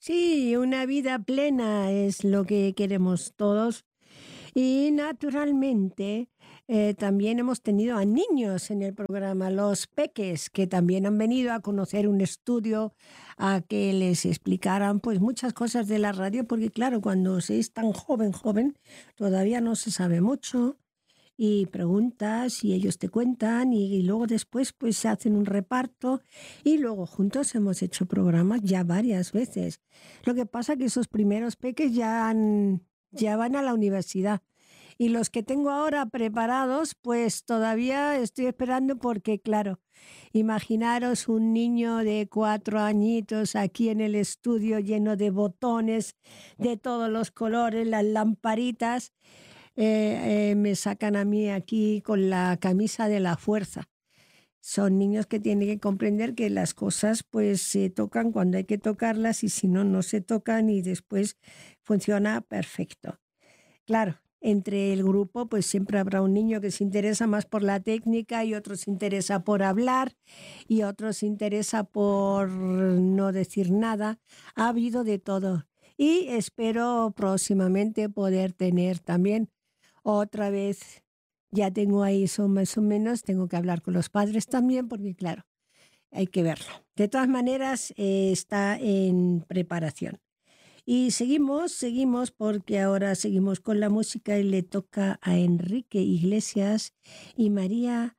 Sí, una vida plena es lo que queremos todos. Y naturalmente, también hemos tenido a niños en el programa, los peques, que también han venido a conocer un estudio, a que les explicaran pues muchas cosas de la radio, porque claro, cuando se es tan joven, todavía no se sabe mucho y preguntas y ellos te cuentan y luego después pues se hacen un reparto y luego juntos hemos hecho programas ya varias veces. Lo que pasa que esos primeros peques ya van a la universidad y los que tengo ahora preparados pues todavía estoy esperando porque claro, imaginaros un niño de 4 añitos aquí en el estudio lleno de botones de todos los colores, las lamparitas me sacan a mí aquí con la camisa de la fuerza. Son niños que tienen que comprender que las cosas pues se tocan cuando hay que tocarlas y si no, no se tocan y después funciona perfecto. Claro, entre el grupo pues siempre habrá un niño que se interesa más por la técnica y otro se interesa por hablar y otro se interesa por no decir nada. Ha habido de todo y espero próximamente poder tener también otra vez, ya tengo ahí eso más o menos, tengo que hablar con los padres también, porque claro, hay que verlo. De todas maneras, está en preparación. Y seguimos, porque ahora seguimos con la música y le toca a Enrique Iglesias y María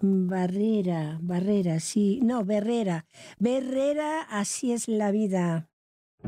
Barrera, sí, no, Berrera, así es la vida.